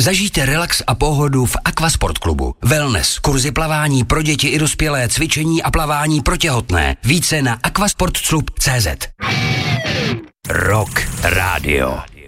Zažijte relax a pohodu v Aquasport klubu. Wellness, kurzy plavání pro děti i dospělé, cvičení a plavání pro těhotné. Více na aquasportclub.cz. Rock Radio.